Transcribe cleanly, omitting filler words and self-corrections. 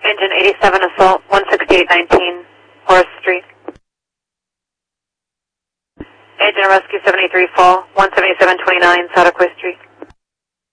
Engine 87 Assault, 16819 Horace Street. Engine Rescue 73 Fall, 17729 Sataquai Street.